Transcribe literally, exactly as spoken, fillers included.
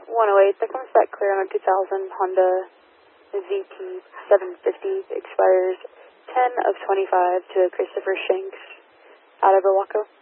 one oh eight, that comes back clear on a two thousand Honda Z T seven fifty, expires ten of twenty-five to Christopher Shanks out of Owako.